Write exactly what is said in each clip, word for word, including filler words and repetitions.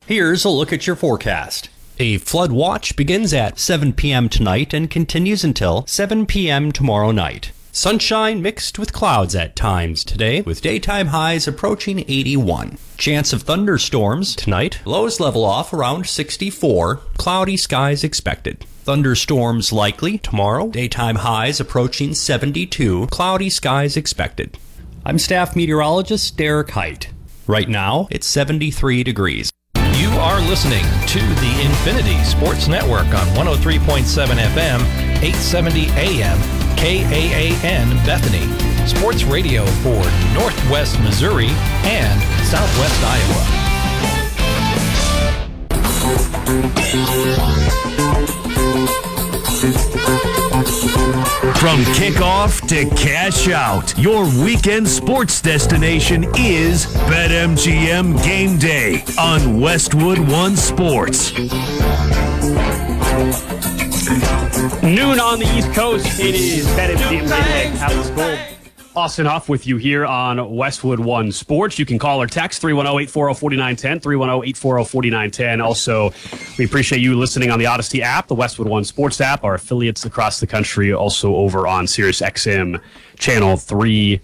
Here's a look at your forecast. A flood watch begins at seven p.m. tonight and continues until seven p.m. tomorrow night. Sunshine mixed with clouds at times today, with daytime highs approaching eighty-one. Chance of thunderstorms tonight. Lows level off around sixty-four. Cloudy skies expected. Thunderstorms likely tomorrow. Daytime highs approaching seventy-two. Cloudy skies expected. I'm staff meteorologist Derek Height. Right now, it's seventy-three degrees. You are listening to the Infinity Sports Network on one oh three point seven F M, eight seventy A M, K A A N Bethany. Sports radio for Northwest Missouri and Southwest Iowa. From kickoff to cash out, your weekend sports destination is BetMGM Game Day on Westwood One Sports. Noon on the East Coast, it is BetMGM Game Day. Alex Gold, Austin Huff with you here on Westwood One Sports. You can call or text three one zero, eight four zero, four nine one zero, three one zero, eight four zero, four nine one zero. Also, we appreciate you listening on the Odyssey app, the Westwood One Sports app, our affiliates across the country, also over on Sirius X M channel three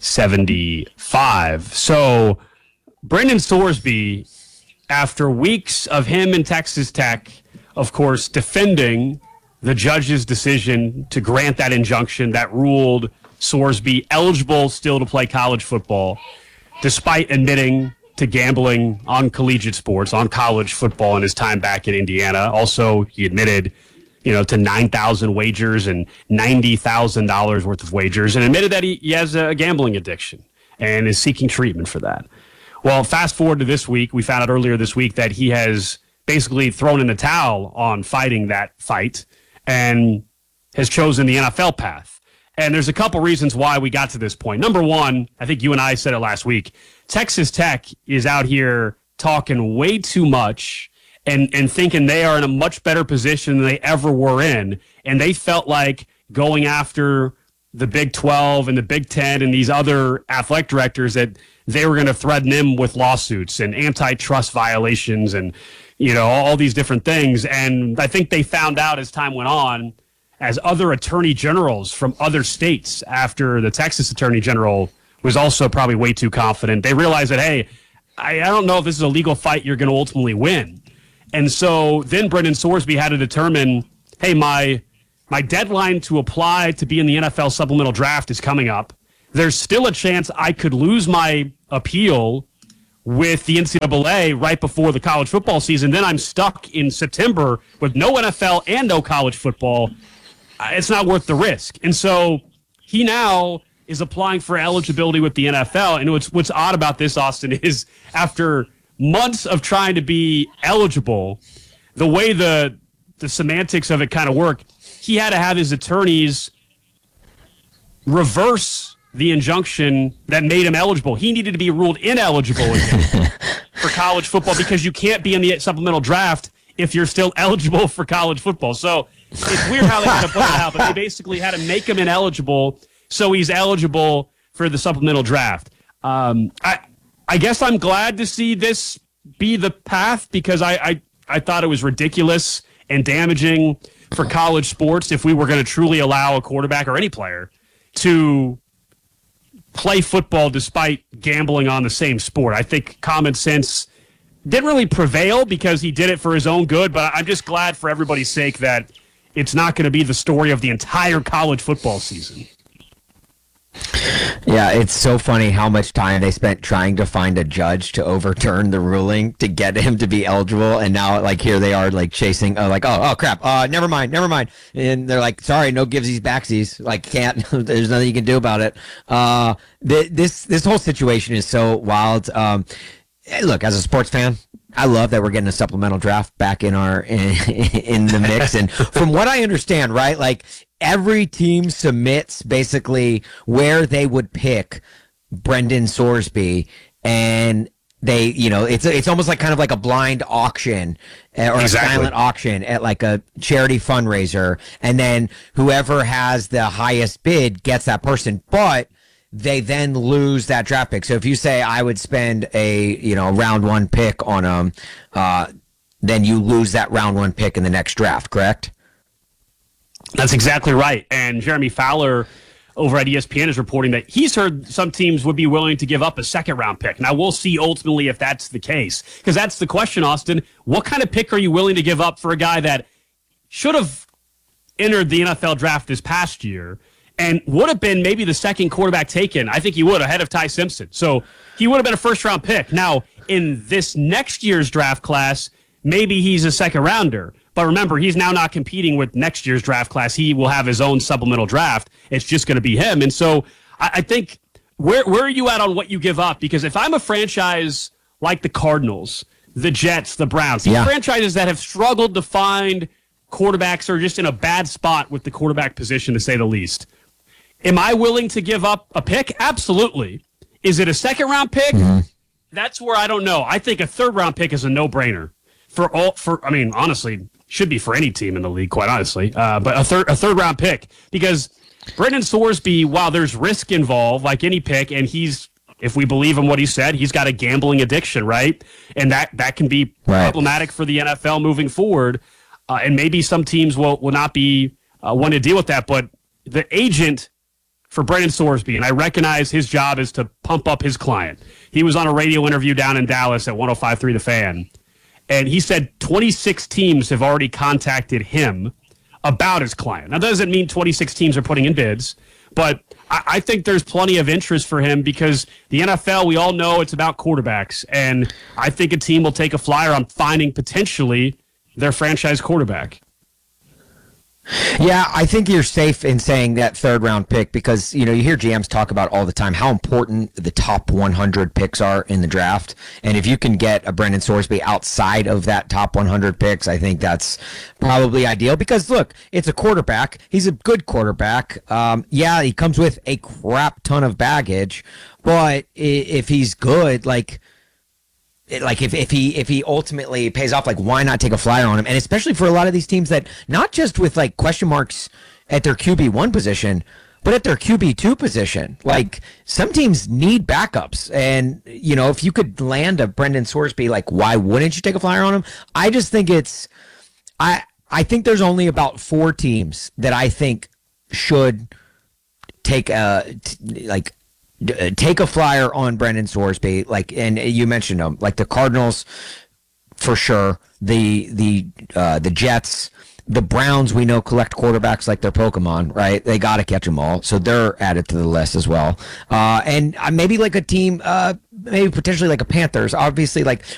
seventy-five. So, Brendan Sorsby, after weeks of him and Texas Tech, of course, defending the judge's decision to grant that injunction that ruled Sorsby eligible still to play college football, despite admitting to gambling on collegiate sports, on college football in his time back in Indiana. Also, he admitted, you know, to nine thousand wagers and ninety thousand dollars worth of wagers, and admitted that he, he has a gambling addiction and is seeking treatment for that. Well, fast forward to this week, we found out earlier this week that he has basically thrown in the towel on fighting that fight and has chosen the N F L path. And there's a couple reasons why we got to this point. Number one, I think you and I said it last week, Texas Tech is out here talking way too much and, and thinking they are in a much better position than they ever were in. And they felt like going after the Big twelve and the Big ten and these other athletic directors that they were going to threaten them with lawsuits and antitrust violations and, you know, all these different things. And I think they found out as time went on, as other attorney generals from other states, after the Texas attorney general was also probably way too confident, they realized that, hey, I, I don't know if this is a legal fight you're going to ultimately win. And so then Brendan Sorsby had to determine, hey, my my deadline to apply to be in the N F L supplemental draft is coming up. There's still a chance I could lose my appeal with the N C double A right before the college football season. Then I'm stuck in September with no N F L and no college football. It's not worth the risk. And so he now is applying for eligibility with the N F L. And what's, what's odd about this, Austin, is after months of trying to be eligible, the way the the semantics of it kind of work, he had to have his attorneys reverse the injunction that made him eligible. He needed to be ruled ineligible for college football because you can't be in the supplemental draft if you're still eligible for college football. So it's weird how they had to put it out, but they basically had to make him ineligible so he's eligible for the supplemental draft. Um, I I guess I'm glad to see this be the path because I, I, I thought it was ridiculous and damaging for college sports if we were going to truly allow a quarterback or any player to play football despite gambling on the same sport. I think common sense didn't really prevail because he did it for his own good, but I'm just glad for everybody's sake that it's not going to be the story of the entire college football season. Yeah, it's so funny how much time they spent trying to find a judge to overturn the ruling to get him to be eligible, and now like here they are like chasing, uh, like oh oh crap, uh never mind, never mind, and they're like sorry, no givesies backsies, like can't, there's nothing you can do about it. Uh, th- this this whole situation is so wild. Um, look, as a sports fan, I love that we're getting a supplemental draft back in our in, in the mix, and from what I understand, right, like. Every team submits basically where they would pick Brendan Sorsby, and they, you know, it's it's almost like kind of like a blind auction or exactly. a silent auction at like a charity fundraiser, and then whoever has the highest bid gets that person. But they then lose that draft pick. So if you say I would spend a you know round one pick on them, uh, then you lose that round one pick in the next draft, correct? That's exactly right. And Jeremy Fowler over at E S P N is reporting that he's heard some teams would be willing to give up a second round pick. Now we'll see ultimately if that's the case, because that's the question, Austin. What kind of pick are you willing to give up for a guy that should have entered the N F L draft this past year and would have been maybe the second quarterback taken? I think he would, ahead of Ty Simpson. So he would have been a first round pick. Now in this next year's draft class, maybe he's a second rounder. But remember, he's now not competing with next year's draft class. He will have his own supplemental draft. It's just going to be him. And so I, I think, where where are you at on what you give up? Because if I'm a franchise like the Cardinals, the Jets, the Browns, these yeah. franchises that have struggled to find quarterbacks or just in a bad spot with the quarterback position, to say the least, am I willing to give up a pick? Absolutely. Is it a second-round pick? Mm-hmm. That's where I don't know. I think a third-round pick is a no-brainer. For all, for I mean, honestly, should be for any team in the league, quite honestly. Uh, but a third, a third round pick, because Brendan Sorsby, while there's risk involved, like any pick, and he's, if we believe in what he said, he's got a gambling addiction, right? And that that can be right. problematic for the N F L moving forward. Uh, and maybe some teams will will not be uh, one to deal with that. But the agent for Brendan Sorsby, and I recognize his job is to pump up his client. He was on a radio interview down in Dallas at one oh five point three The Fan. And he said twenty-six teams have already contacted him about his client. Now, that doesn't mean twenty-six teams are putting in bids, but I, I think there's plenty of interest for him because the N F L, we all know it's about quarterbacks. And I think a team will take a flyer on finding potentially their franchise quarterback. Yeah, I think you're safe in saying that third round pick because, you know, you hear G Ms talk about all the time how important the top one hundred picks are in the draft. And if you can get a Brendan Sorsby outside of that top one hundred picks, I think that's probably ideal because, look, it's a quarterback. He's a good quarterback. Um, yeah, he comes with a crap ton of baggage, but if he's good, like... Like if, if he if he ultimately pays off, like why not take a flyer on him? And especially for a lot of these teams that not just with like question marks at their Q B one position, but at their Q B two position. Like some teams need backups, and you know if you could land a Brendan Sorsby, like why wouldn't you take a flyer on him? I just think it's I I think there's only about four teams that I think should take a t- like. Take a flyer on Brendan Sorsby, like, and you mentioned them, like the Cardinals, for sure. The the uh, the Jets, the Browns. We know collect quarterbacks like they're Pokemon, right? They got to catch them all, so they're added to the list as well. Uh, and uh, maybe like a team, uh, maybe potentially like a Panthers. Obviously, like